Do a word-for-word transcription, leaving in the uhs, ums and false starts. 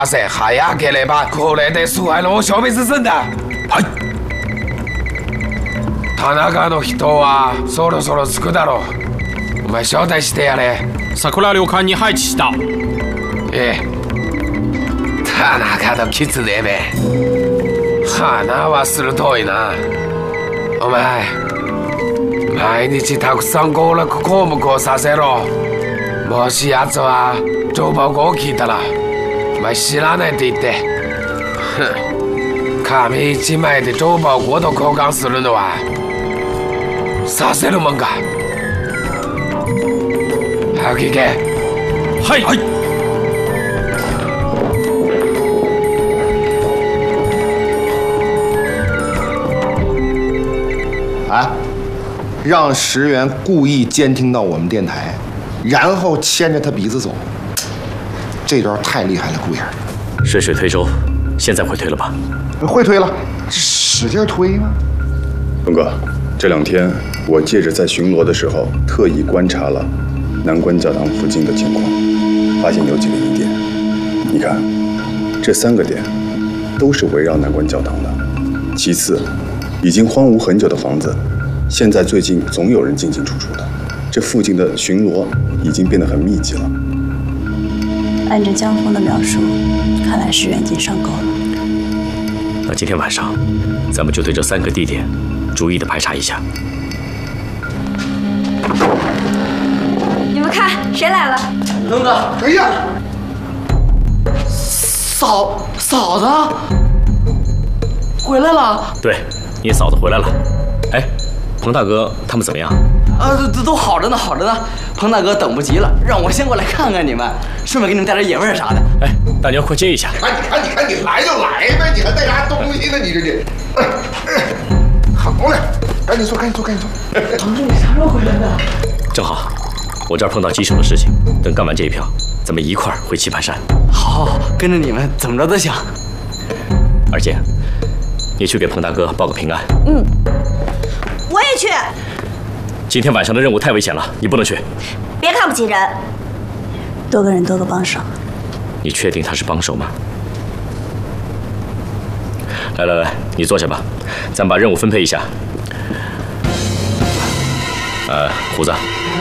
せ早ければこれでスワイロを消滅するんだ。 はい。 田中の人はそろそろ着くだろう。お前招待してやれ。 桜旅館に配置した。 ええ。田中のきつねめ。鼻は鋭いな。お前毎日たくさん攻略項目をさせろ。もし奴は情報を聞いたらお前知らないって言って。紙一枚で情報ごと交換するのはさせるもんか。早く行け。 はいはい。 啊，让石原故意监听到我们电台，然后牵着他鼻子走，这招太厉害了，顾爷。 顺水推舟，现在会推了吧？ 会推了，使劲推吗？ 东哥，这两天我借着在巡逻的时候，特意观察了南关教堂附近的情况，发现有几个疑点。你看，这三个点都是围绕南关教堂的。其次，已经荒芜很久的房子，现在最近总有人进进出出的，这附近的巡逻已经变得很密集了。 按照江峰的描述，看来是远近上钩了。 那今天晚上，咱们就对这三个地点逐一的排查一下。 你们看，谁来了？ 东哥， 哎呀， 嫂嫂子回来了。 对，你嫂子回来了。哎，彭大哥他们怎么样？ 啊，都都好着呢，好着呢。彭大哥等不及了，让我先过来看看你们，顺便给你们带点野味啥的。 哎，大娘快接一下。 看你看你看你来就来呗，你还带啥东西呢？你这这，好嘞，赶紧坐，赶紧坐，赶紧坐。 同志，你啥时候回来的？ 正好，我这儿碰到棘手的事情，等干完这一票，咱们一块儿回棋盘山。 好，跟着你们怎么着都行。 二姐，你去给彭大哥报个平安。 嗯，我也去。 今天晚上的任务太危险了，你不能去。 别看不起人，多个人多个帮手。 你确定他是帮手吗？来来来，你坐下吧，咱把任务分配一下。呃，胡子，